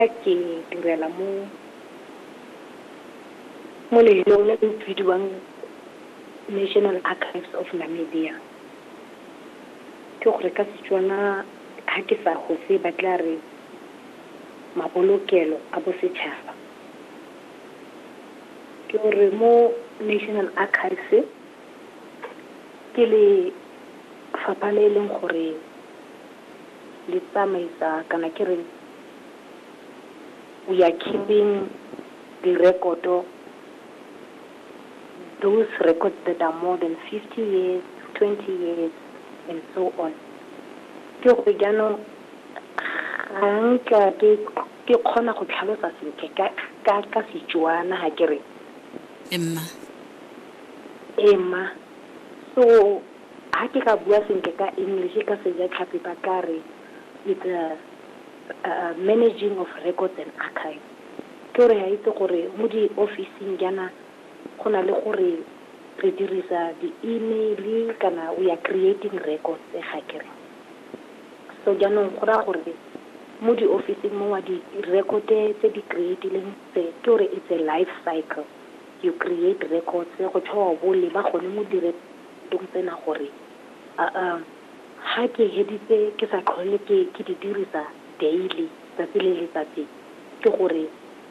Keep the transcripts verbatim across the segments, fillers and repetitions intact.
ke direla mo mo lefelong le le bidiwang National Archives of Namibia. Ke gore ka Setswana ha ke sa go se batla re mabolokelo a bosetšhaba. Ke gore mo National Archives ke le fapha le leng gore le tsamaisa kana ke re we are keeping the record of those records that are more than fifty years, twenty years, and so on. Ke go jaanong ga nka ke ke kgona go tlhalosa sentle ka ka ka Setswana ha ke re emma emma so ha ke ka bua sentle ka English ka se ja tlhapi ba ka re it's a uh, managing of records and archives. Ke re ha itse gore mo di officing jana go na le gore re dirisa di email kana we are creating records e ga ke re so jaanong go ra gore mo di officing mo wa di record tse di creatileng tse ke gore it's a life cycle. You create records go tswa bo le ba gone mo dire tong tsena gore a a ha ke heditse ke sa tlhole ke ke di dirisa daily tsa tsile le tsa tse ke gore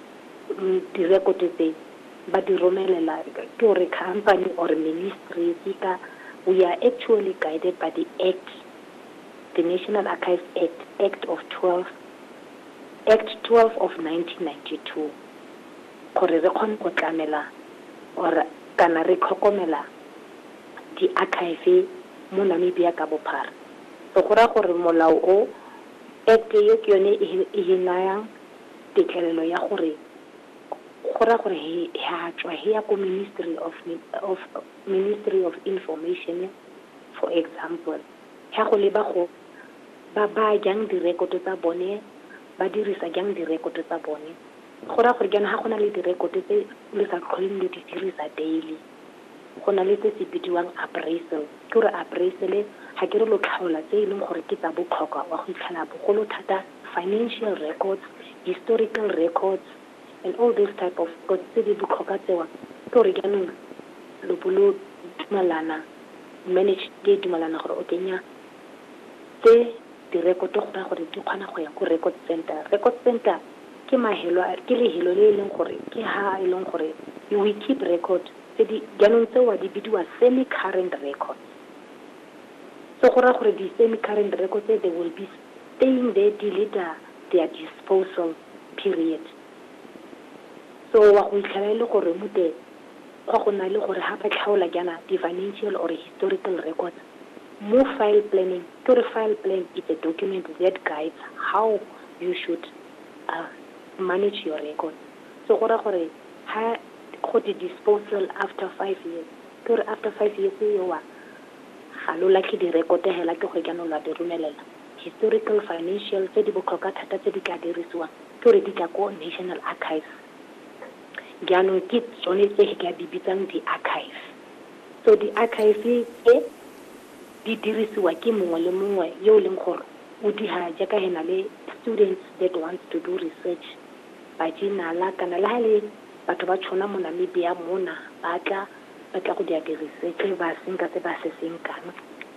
di record tse ba di romelela ke gore company or ministry ka we are actually guided by the act, the National Archives Act, Act of twelve Act twelve of nineteen ninety-two. Gore re khone go tlamela or kana re tlhokomela di archive mo Namibia ka bophara. So go ra gore molao o act yo ke yone e nayang tetlelelo ya gore go ra gore he ha tswa he ya ko Ministry of of Ministry of Information for example ha go le ba go ba ba jang di record tsa bone ba dirisa jang di record tsa bone go ra gore jana ha gona le di record tse le sa tlholeng le di dirisa daily go na le tse se bidiwang appraisal ke re appraisal ha ke re lo tlhaola tse e leng gore ke tsa botlhokwa wa go itlhana bogolo thata financial records, historical records, and all this type of records tse di botlhokwa tsewa ke re jaanong lo bolo dumalana manage di dumalana gore o kenya tse di record go ra gore di kgona go ya go record center. Record center ke mahelo ke le helo le leng gore ke ha e leng gore we keep record tse di jaanong tse wa di bidiwa semi current records. So go ra gore di semi current records they will be staying there till later their disposal period. So wa go itlhaela gore mute go go na le gore ha ba tlhaola jana di financial or historical records mo file planning to the file plan is a document that guides how you should uh, manage your records. So go ra gore ha go di disposal after five years to after five years yo wa ga lo la ke di record hela ke go jana la di romelela historical financial tse di botlhokwa thata tse di ka dirisiwa ke re di ka ko National Archives jaanong ke tsone tse ke di bitsang di archive. So di archive e di dirisiwa ke mongwe le mongwe yo leng gore o di ha ja ka hena le students that wants to do research ba jina la kana la le batho ba tshona mo Namibia mona ba tla ba tla go dia di research ba sinka se ba se sinkana.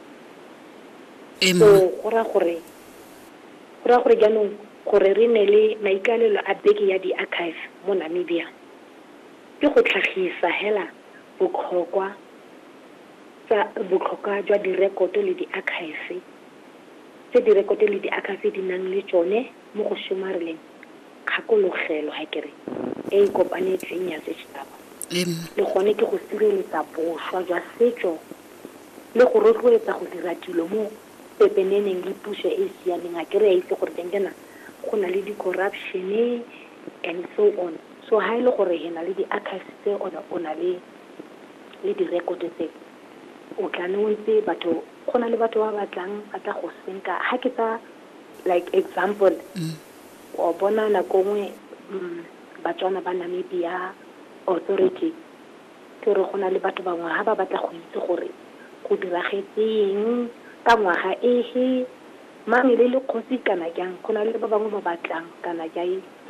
So go ra gore go ra gore jaanong gore re ne le maikalelo a beke ya di archive mo Namibia ke go tlhagisa hela botlhokwa tsa botlhokwa jwa di record le di archive tse di record le di archive di nang le tsone mo go somareleng kgakologelo ha kere e kopanetseng ya setšhaba le gone ke go sireletsa boswa jwa setso le go rotloetsa go dira dilo mo pepeneneng le puso e siameng a kere a itse gore dengena go na le di corruption and so on. So ha ile gore hena le di archives tse ona ona le le di record tse o tla ntse batho gona le batho ba batlang ba tla go senka ha ke tsa like example o bona na kongwe batswana ba Namibia authority ke re gona le batho bangwe ha ba batla go itse gore go diragetseng ka ngwaga ehe mang le le kgosi kana jang gona le ba bangwe ba batlang kana jai